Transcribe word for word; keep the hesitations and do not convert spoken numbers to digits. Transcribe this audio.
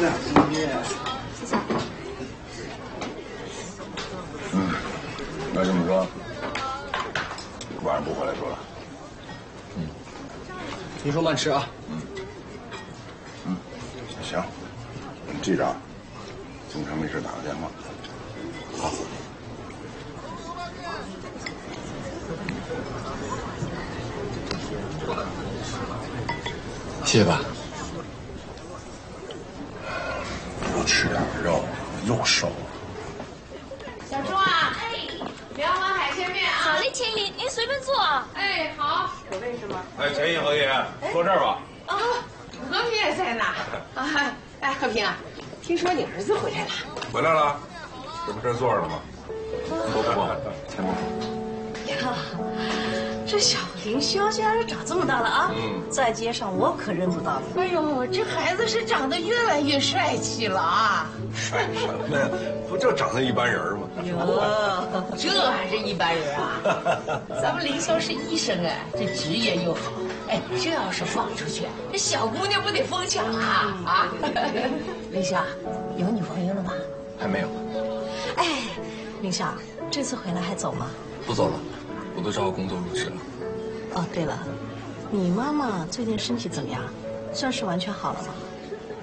两音乐。 谢谢。 嗯，那这么说，晚上不回来住了？ 嗯。您说慢吃啊。 嗯。嗯，行，你记着啊，经常没事打个电话。好。 谢谢爸。 多吃点肉，又瘦了。 小钟啊，哎，两碗海鲜面啊。 好嘞，千姨，您随便坐。 哎，好。有位置吗？ 哎，钱姨、何爷，坐这儿吧。 啊，和平也在呢。啊，哎，和平啊，听说你儿子回来了。 回来了，这不这儿坐着呢吗？ 伯伯，钱伯。 呀，这小凌霄竟然长这么大了啊！ 嗯， 在街上我可认不到了。 哎呦，这孩子是长得越来越帅气了啊！ 帅什么呀？不就长得一般人吗？ 哟，这还是一般人啊！咱们凌霄是医生哎，这职业又好，哎，这要是放出去，这小姑娘不得疯抢啊啊！ 凌霄，有女朋友了吗？ 还没有。 哎，凌霄，这次回来还走吗？ 不走了，我都照工作入职了。 哦，对了，你妈妈最近身体怎么样？算是完全好了吗？